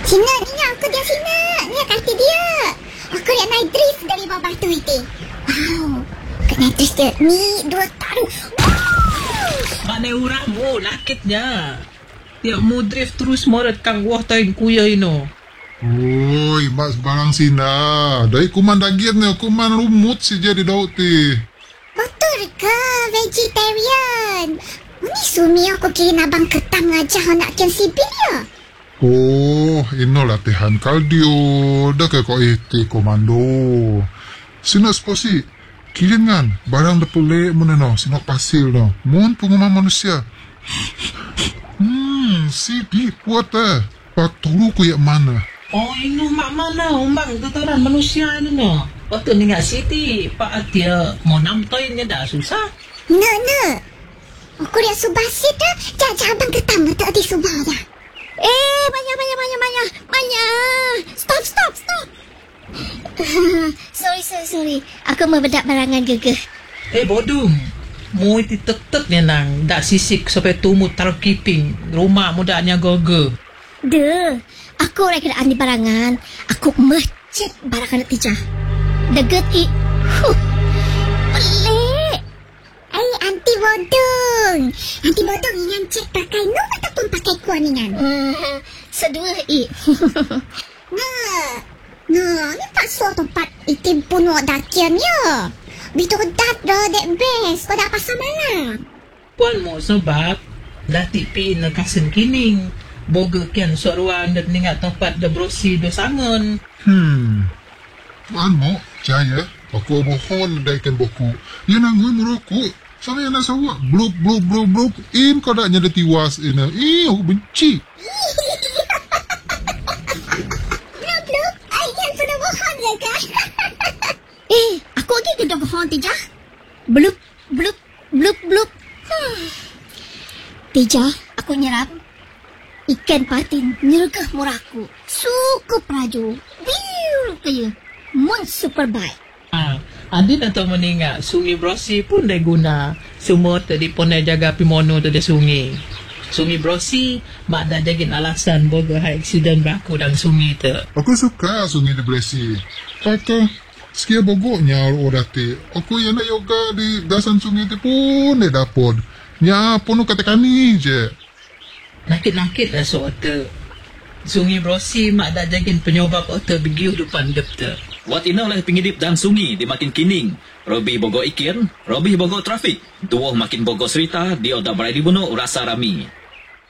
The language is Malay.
Sina, ni aku dia Sina. Ni kaki dia. Aku lihat naik drift dari bawah batu itu. Wow. Kena drift dia. Ni dua taruh. Mana orang mo, lakitnya. Tiap mo drift terus morat kang wah tayong kuya ino. Oi, mas barang Sina. Dari kuman daging ni, kuman lumut si jadi daun ti. Betul ke vegetarian? Ini sumi aku kira abang ketang aja nak kian sipil ya. Oh, ino latihan kardio. Dah ke kau iti komando. Sina sposi. Kiringan, barang dah pulih mana no. Sina pasil no. Mohon pengumuman manusia. Sidi kuat Pak tolu ku yang mana? Oh, ino mak mana umbang tataran manusia ino no. Waktu ni nggak siti, Pak dia mau namtoinnya dah susah. No. Aku lihat subasi dah. Jangan abang ketang tak di subah dah. Banyak. Stop. Sorry. Aku membedak barangan gegeh. Bodung. Mu iti tek ni nang dak sisik sampai tumut taruh keeping rumah mudanya gogo. Duh, aku nak kena andi barangan. Aku macet barangan tijah. Deget pelik. Anti bodong yang cek pakai no ataupun pakai kuaningan. Sedua Nah, ni tak suatu tempat itim pun wak dakian ya. Bitu dat dah dek best. Kau dah pasal mana? Puan mo sebab dah tipi na kasen kining. Boga kian suaruan dan ningat tempat dah berosi do sangon. Tuan mo, jaya. Aku mohon daikan buku. Ia nangui merokok. Sama yang nak sawak. Blub. In kau dah nyada tiwas ina. Aku benci. Blub. Ayah sudah bohong ke kah? Aku lagi tidak bohong Tijah. Blub. Tijah, aku nyerap. Ikan patin nyergah murahku. Suku praju. Biu kaya. Mon super bike. Andi nak tahu meninggal sungai Brosi pun dah guna. Semua tadi pun dah jaga pimono tu dah sungai. Sungai Brosi mak dah jagin alasan boga high accident berlaku dalam sungai tu. Aku suka sungai di Bresi. Kata, sekian bogoknya orang ti. Aku yang nak yoga di dasan sungai tu pun dah dapat. Nya pun kata kani je. Nakit-nakit lah soal Sungai Brosi mak dah jagin penyobab otak begiu depan dep tu. Wat ina oleh pengidip dan sungi di makin kining. Robi bogo ikir, Robi bogo trafik. Duoh makin bogo serita, dia dah berai dibunuh rasa rami.